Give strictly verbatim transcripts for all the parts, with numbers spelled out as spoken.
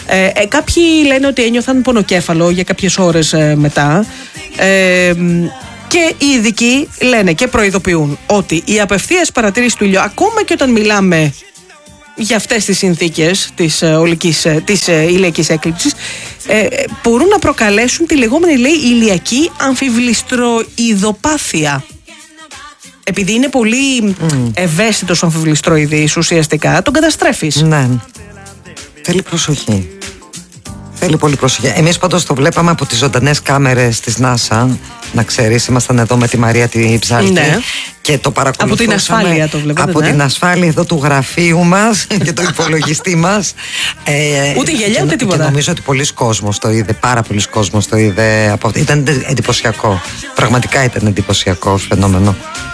Ε, ε, κάποιοι λένε ότι ένιωθαν πονοκέφαλο για κάποιες ώρες ε, μετά. Ε, και οι ειδικοί λένε και προειδοποιούν ότι η απευθείας παρατήρηση του ήλιου, ακόμα και όταν μιλάμε για αυτές τις συνθήκες της, ε, ολικής, ε, της ε, ηλιακής έκλειψης, ε, ε, μπορούν να προκαλέσουν τη λεγόμενη, λέει, ηλιακή αμφιβληστροειδοπάθεια. Επειδή είναι πολύ mm. ευαίσθητος ο αμφιβληστροειδής, ουσιαστικά τον καταστρέφεις. Ναι. Θέλει προσοχή. Θέλει πολύ προσοχή. Εμείς πάντως το βλέπαμε από τις ζωντανές κάμερες της NASA. Να ξέρεις, ήμασταν εδώ με τη Μαρία τη Ψάλτη, ναι. Και το παρακολουθούσαμε. Από την ασφάλεια το βλέπετε. Από ναι. την ασφάλεια εδώ του γραφείου μας και του υπολογιστή μας. Ε, ούτε γελιά ούτε τίποτα. Και νομίζω ότι πολλοί κόσμος το είδε, πάρα πολλοί κόσμος το είδε. Από... Ήταν εντυπωσιακό. Πραγματικά ήταν εντυπωσιακό φαινόμενο.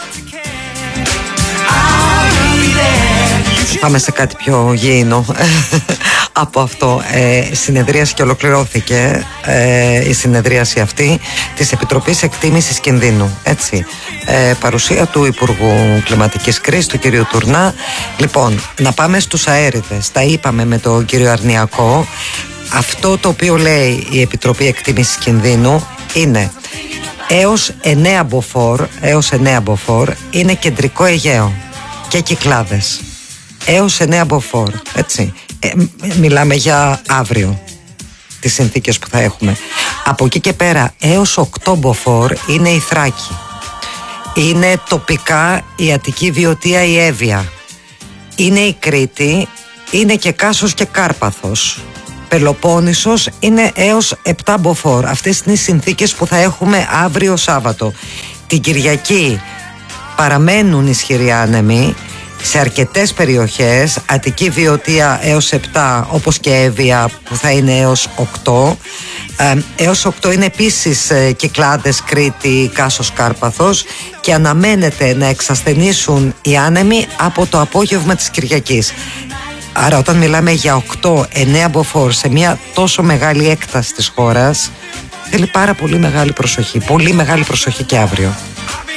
Πάμε σε κάτι πιο γήινο από αυτό. Ε, συνεδρίαση και ολοκληρώθηκε ε, η συνεδρίαση αυτή της Επιτροπής Εκτίμησης Κινδύνου. Έτσι. Ε, παρουσία του Υπουργού Κλιματικής Κρίσης, του κ. Τουρνά. Λοιπόν, να πάμε στους αέριδες. Τα είπαμε με τον κύριο Αρνιακό. Αυτό το οποίο λέει η Επιτροπή Εκτίμησης Κινδύνου είναι έως εννέα μποφόρ, έως εννέα μποφόρ είναι κεντρικό Αιγαίο και Κυκλάδες. Έως εννέα μποφόρ, έτσι. Ε, μιλάμε για αύριο τις συνθήκες που θα έχουμε. Από εκεί και πέρα έως οκτώ μποφόρ είναι η Θράκη. Είναι τοπικά η Αττική Βιωτία, η Εύβοια. Είναι η Κρήτη, είναι και Κάσος και Κάρπαθος. Πελοπόννησος είναι έως επτά μποφόρ. Αυτές είναι οι συνθήκες που θα έχουμε αύριο Σάββατο. Την Κυριακή παραμένουν ισχυροί άνεμοι σε αρκετές περιοχές, Αττική Βιωτία έως επτά, όπως και Εύβοια που θα είναι έως οκτώ. Ε, έως οκτώ είναι επίσης ε, Κυκλάδες, Κρήτη, Κάσος, Κάρπαθος, και αναμένεται να εξασθενήσουν οι άνεμοι από το απόγευμα της Κυριακής. Άρα όταν μιλάμε για οκτώ εννέα μποφόρ σε μια τόσο μεγάλη έκταση της χώρας, θέλει πάρα πολύ μεγάλη προσοχή, πολύ μεγάλη προσοχή και αύριο.